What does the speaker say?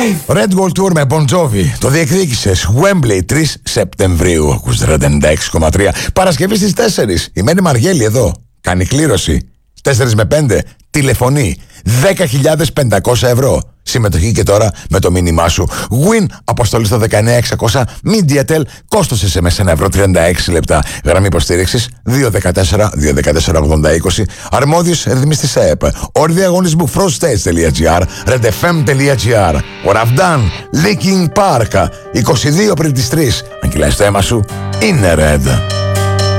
Red Gold Tour με Bon Jovi. Το διεκδίκησες. Wembley 3 Σεπτεμβρίου. Ακούς 96,3. Παρασκευή στις 4. Η Μένη Μαργέλη εδώ. Κάνει κλήρωση. 4 με 5. Τηλεφωνεί. 10.500 ευρώ. Συμμετοχή και τώρα με το μήνυμά σου. Win αποστολή στο 19600. Mediatel. Κόστος SMS 1 ευρώ 36 λεπτά. Γραμμή υποστήριξης 214-214-80-20. Αρμόδιος ρυθμιστής ΑΕΠ. Όροι διαγωνισμού froststage.gr, redfm.gr. What I've done. Linkin Park. 22 πριν τις 3. Αν κυλάει στο αίμα σου, είναι Red.